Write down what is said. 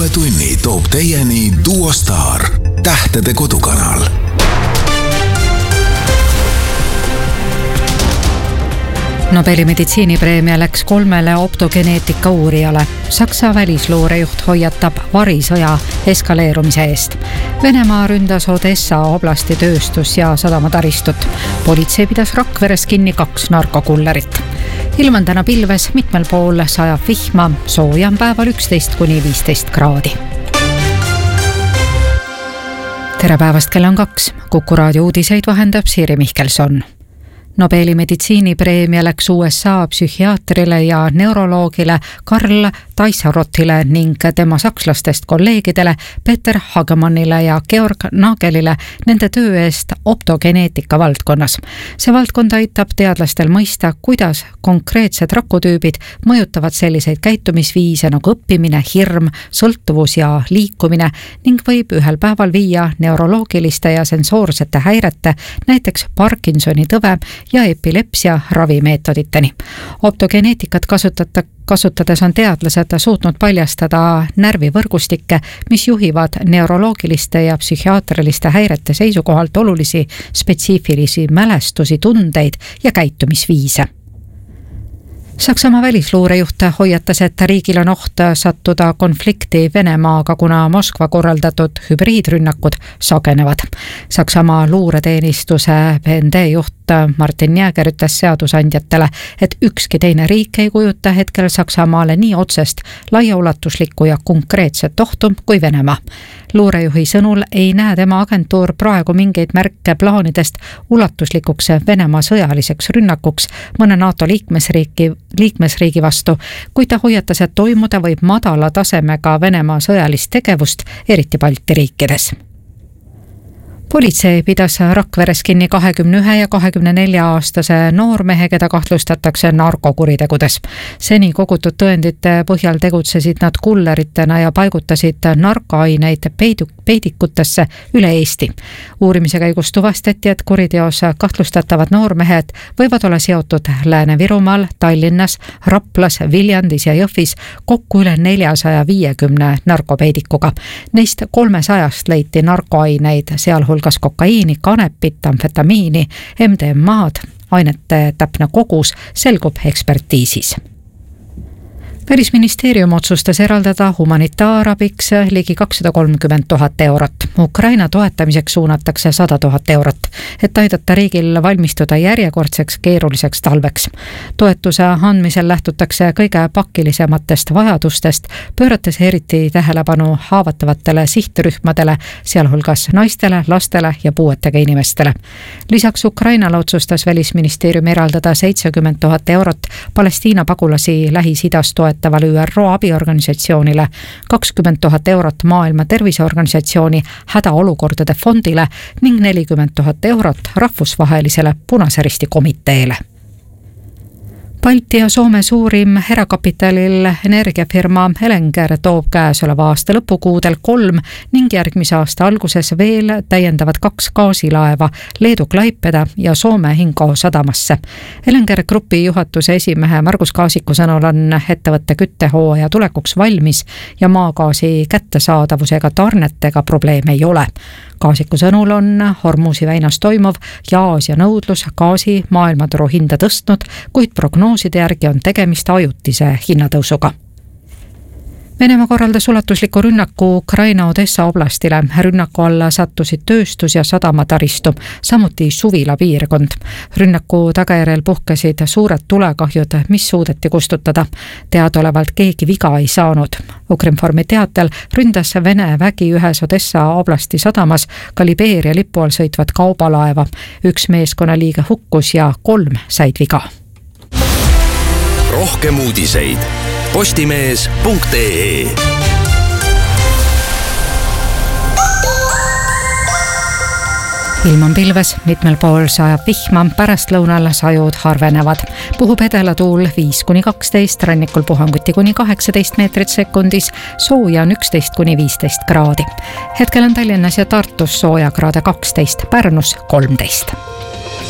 Uue tunni toob teieni Duo Star, tähtede kodukanal. Nobeli meditsiinipreemia läks 3 optogeneetika uurijale. Saksa välisluurejuht hoiatab varisõja eskaleerumise eest. Venemaa ründas Odessa oblasti tööstus- ja sadamataristut. Politsei pidas Rakveres kinni 2 narkokullerit. Ilm on täna pilves, mitmel pool sajab vihma, sooja on päeval 11–15 kraadi. Tere päevast, kell on 2. Kuku raadio uudiseid vahendab Siiri Mihkelson. Nobeli meditsiinipreemia läks USA psühhiaatrile ja neuroloogile Karl Taissarotile ning tema sakslastest kolleegidele Peter Hagemannile ja Georg Nagelile nende töö eest optogeneetika valdkonnas. See valdkond aitab teadlastel mõista, kuidas konkreetsed rakutüübid mõjutavad selliseid käitumisviise nagu õppimine, hirm, sõltuvus ja liikumine ning võib ühel päeval viia neuroloogiliste ja sensoorsete häirete, näiteks Parkinsoni tõve ja epilepsia ravimeetoditeni. Optogeneetikat kasutades on teadlased suutnud paljastada närvivõrgustikke, mis juhivad neuroloogiliste ja psühhiaatriliste häirete seisukohalt olulisi spetsiifilisi mälestusi, tundeid ja käitumisviise. Saksamaa välisluurejuht hoiatas, et riigil on oht sattuda konflikti Venemaaga, kuna Moskva korraldatud hübriidrünnakud sagenevad. Saksamaa luureteenistuse BND juht Martin Jäger ütles seadusandjatele, et ükski teine riik ei kujuta hetkel Saksamaale nii otsest, laiaulatuslikku ja konkreetset ohtu kui Venemaa. Luurejuhi sõnul ei näe tema agentuur praegu mingeid märke plaanidest ulatuslikuks Venemaa sõjaliseks rünnakuks mõne NATO liikmesriigi vastu, kuid ta hoiatas, et toimuda võib madala tasemega Venemaa sõjalist tegevust, eriti Balti riikides. Politsei pidas Rakveres kinni 21 ja 24-aastase noormehe, keda kahtlustatakse narkokuritegudes. Seni kogutud tõendite põhjal tegutsesid nad kulleritena ja paigutasid narkoaineid peidikutesse üle Eesti. Uurimise käigus tuvastati, et kuriteos kahtlustatavad noormehed võivad olla seotud Lääne-Virumaal, Tallinnas, Raplas, Viljandis ja Jõhvis kokku üle 450 narkopeidikuga. Neist 300 leiti narkoaineid, sealhulgas kokaiini, kanepit, amfetamiini, MDMA-d, ainete täpne kogus selgub ekspertiisis. Välisministeerium otsustas eraldada humanitaarabiks ligi 230 000 eurot. Ukraina toetamiseks suunatakse 100 000 eurot, et aidata riigil valmistuda järjekordseks keeruliseks talveks. Toetuse andmisel lähtutakse kõige pakilisematest vajadustest, pöörates eriti tähelepanu haavatavatele sihtrühmadele, sealhulgas naistele, lastele ja puuetega inimestele. Lisaks Ukrainale otsustas Välisministeerium eraldada 70 000 eurot Palestiina pagulasi Lähis-Idas toetavale ÜRO abiorganisatsioonile, 20 000 eurot Maailma Terviseorganisatsiooni hädaolukordade fondile ning 40 000 eurot rahvusvahelisele Punase Risti komiteele. Balti ja Soome suurim erakapitalil energiafirma Elenger toob käesoleva aasta lõpukuudel 3 ning järgmise aasta alguses veel täiendavad 2 gaasilaeva Leedu Klaipeda ja Soome Hinko sadamasse. Elenger Grupi juhatuse esimehe Margus Kaasiku sõnul on ettevõtte küttehooaja tulekuks valmis ja maagaasi kättesaadavusega tarnetega probleeme ei ole. Kaasiku sõnul on Hormuzi väinas toimuv ja Aasia nõudlus gaasi maailmaturu hinda tõstnud, kuid prognooside järgi on tegemist ajutise hinnatõusuga. Venemaa korraldas ulatusliku rünnaku Ukraina Odessa oblastile. Rünnaku alla sattusid tööstus- ja sadamataristu, samuti suvila piirkond. Rünnaku tagajärjel puhkesid suured tulekahjud, mis suudeti kustutada. Teadaolevalt keegi viga ei saanud. Ukrinformi teatel ründas Vene vägi ühes Odessa oblasti sadamas ka Libeeria lipu all sõitvat kaubalaeva. 1 meeskonnaliige hukkus ja 3 said viga. Rohkem uudiseid postimees.ee. Ilm on pilves, mitmel pool sajab vihma, pärastlõunal sajud harvenevad. Puhub edelatuul 5–12, rannikul puhanguti kuni 18 meetrit sekundis, sooja on 11–15 kraadi. Hetkel on Tallinnas ja Tartus sooja kraade 12, Pärnus 13.